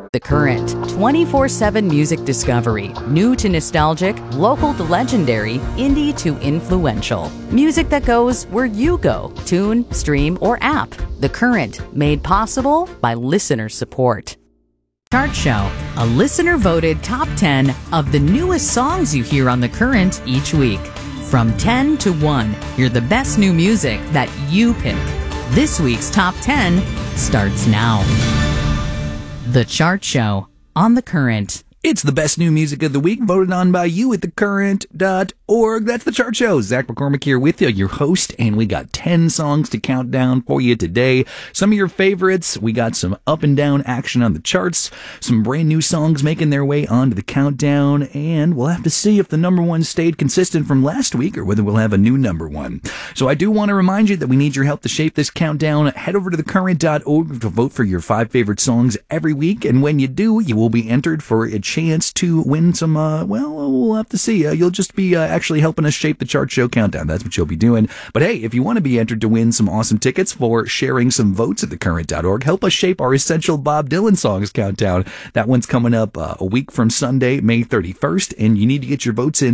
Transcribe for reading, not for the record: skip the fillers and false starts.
The Current, 24/7 music discovery, new to nostalgic, local to legendary, indie to influential. Music that goes where you go, tune, stream, or app. The Current, made possible by listener support. Chart Show, a listener-voted top 10 of the newest songs you hear on The Current each week. From 10 to 1, hear the best new music that you pick. This week's top 10 starts now. The Chart Show on The Current. It's the best new music of the week, voted on by you at thecurrent.org. That's The Chart Show. Zach McCormick here with you, your host, and we got 10 songs to count down for you today. Some of your favorites. We got some up and down action on the charts, some brand new songs making their way onto the countdown, and we'll have to see if the number one stayed consistent from last week or whether we'll have a new number one. So I do want to remind you that we need your help to shape this countdown. Head over to thecurrent.org to vote for your 5 favorite songs every week, and when you do, you will be entered for a chance to win some, we'll have to see. You'll just be actually helping us shape the Chart Show countdown. That's what you'll be doing. But hey, if you want to be entered to win some awesome tickets for sharing some votes at thecurrent.org, help us shape our essential Bob Dylan songs countdown. That one's coming up a week from Sunday, May 31st, and you need to get your votes in